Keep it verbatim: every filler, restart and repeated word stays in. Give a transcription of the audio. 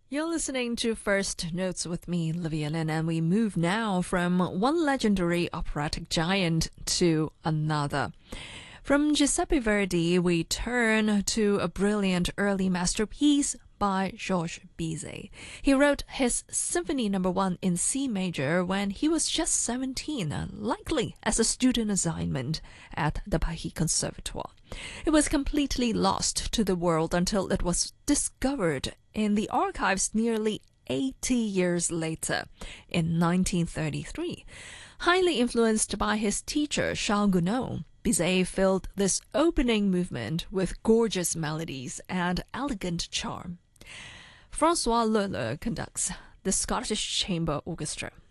You're listening to First Notes with me, Livia Lin, and we move now from one legendary operatic giant to another. From Giuseppe Verdi, we turn to a brilliant early masterpiece by Georges Bizet. He wrote his Symphony Number One in C major when he was just seventeen, likely as a student assignment at the Paris Conservatoire. It was completely lost to the world until it was discovered in the archives nearly eighty years later, in nineteen thirty-three. Highly influenced by his teacher Charles Gounod, Bizet filled this opening movement with gorgeous melodies and elegant charm. François Leleux conducts the Scottish Chamber Orchestra.